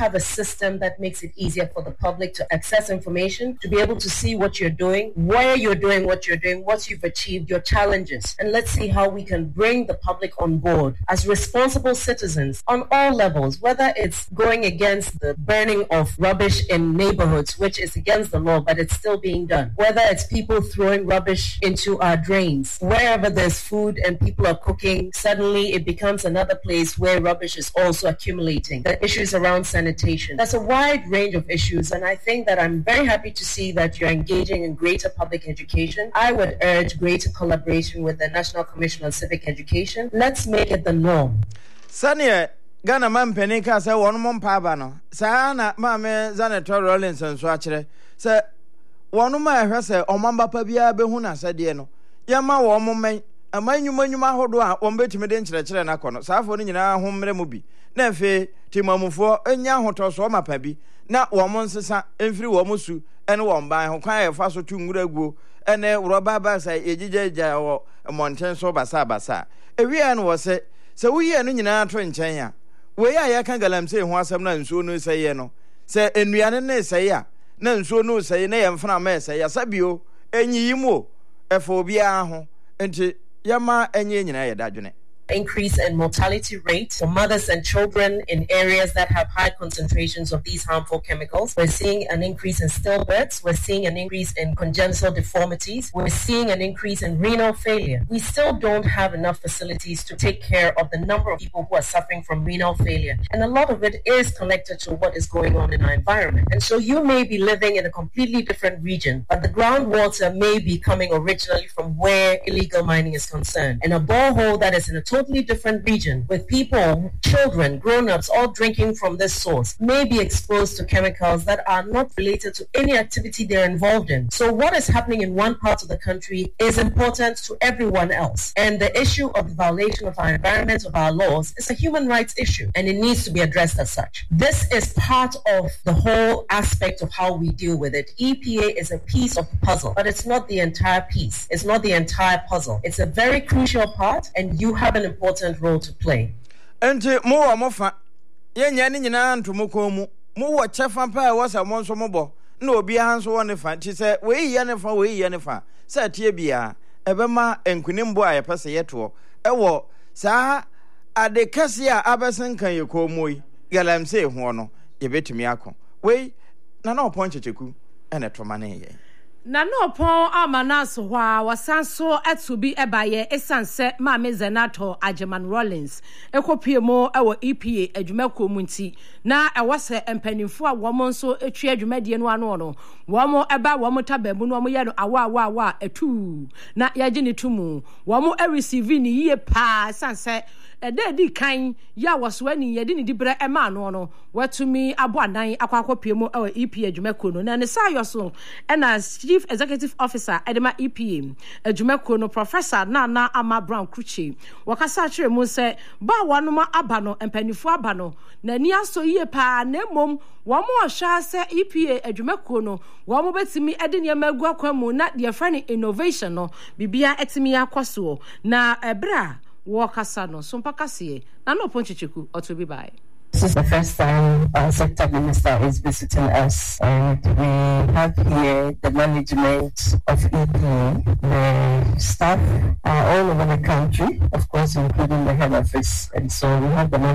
have a system that makes it easier for the public to access information, to be able to see what you're doing, where you're doing what you're doing, what you've achieved, your challenges. And let's see how we can bring the public on board as responsible citizens on all levels, whether it's going against the burning of rubbish in neighborhoods, which is against the law, but it's still being done. Whether it's people throwing rubbish into our drains, wherever there's food and people are cooking, suddenly it becomes another place where rubbish is also accumulating. The issues around sanitation. There's a wide range of issues, and I think that I'm very happy to see that you're engaging in greater public education. I would urge greater collaboration with the National Commission on Civic Education. Let's make it the norm. Sanya Ghana man penika say one mom paba no. Sa na mame Zanetor Rollins and so akere. Say one ma ehwe say omamba pa bia be hu na sade no. Yama wo momman amanyuma hodo a won betime de nkyerɛkyerɛ na kɔ no. Saafo no nyina ho mmere mu bi. Na afi timamufo enya hoto so mapa bi. Na wo mo nsesa emfiri wo mo su ene wo mban ho kwan e fa so tu ngura guo ene roba ba sai ejijeja wo monten so basa ewie no wo se wuye no nyina to nkyɛn a we ya ya kan galamse ho asɛm na nsuo no sɛye no se enuane ne sɛye a na nsuo no sɛye na yɛmfana ma sɛye asabio enyi yimo efo bia ho enti yama enye nyina yɛ dadwene. Increase in mortality rate for mothers and children in areas that have high concentrations of these harmful chemicals. We're seeing an increase in stillbirths. We're seeing an increase in congenital deformities. We're seeing an increase in renal failure. We still don't have enough facilities to take care of the number of people who are suffering from renal failure. And a lot of it is connected to what is going on in our environment. And so you may be living in a completely different region, but the groundwater may be coming originally from where illegal mining is concerned. And a borehole that is in a totally different region with people, children, grown-ups all drinking from this source may be exposed to chemicals that are not related to any activity they're involved in. So what is happening in one part of the country is important to everyone else. And the issue of the violation of our environment, of our laws, is a human rights issue and it needs to be addressed as such. This is part of the whole aspect of how we deal with it. EPA is a piece of the puzzle, but it's not the entire piece. It's not the entire puzzle. It's a very crucial part and you have an important role to play. Enti mo mofa yenya ni nyina ntomo mu mo wo chefa pa e wasa mo nso mo bo na obi hanso won ne fa ti se we ye ne fa se tie bia ebema enkunimbo a yepese yeto ewo saa ade kase a abesen kan ye komoyi galamse ho no ye betumi akọ we na oponchecheku ene toma ne ye na no pon amanaso hwa wasanso etubi ebaye esanse Mame Zanetor Agyeman Rollins ekopiemo ewo EPA adwumako munti na ewose empanimfo a wo monso etwi adwumade no ano no wo mo eba wo mo tabamu no wo ye no awa etu na yaje ne tumu wo mo receive ni yie pa sanse di kan ya waswani yedi ni dibra ema no watumi aboadan akwakopiemo ewo EPA adwumako no na ne sayoso na Chief Executive Officer Edema EPA adwumako no Professor Nana Ama Brown Kruchi wakasa kire mu se ba wanoma abano empanifo abano na ni aso yie pa na mom wo mo hwa se EPA adwumako no wo mo betimi ede ne magu akwamu na de friend innovation no bibia etimi akoso na ebra wo kasa no so mpakase na no ponchicheku otobi bai. This is the first time our sector minister is visiting us, and we have here the management of EPA. The staff are all over the country, of course, including the head office, and so we have the